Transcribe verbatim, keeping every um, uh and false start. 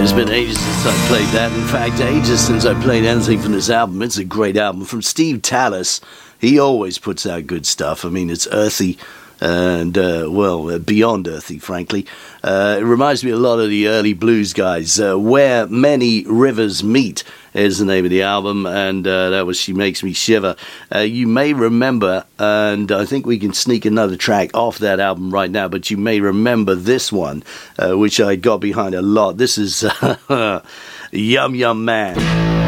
It's been ages since I played that. In fact, ages since I played anything from this album. It's a great album from Steve Tallis. He always puts out good stuff. I mean, it's earthy and, uh, well, beyond earthy, frankly. Uh, it reminds me a lot of the early blues guys. Uh, Where Many Rivers Meet is the name of the album, and uh, that was She Makes Me Shiver. Uh, you may remember, and I think we can sneak another track off that album right now, but you may remember this one, uh, which I got behind a lot. This is uh, Yum Yum Man.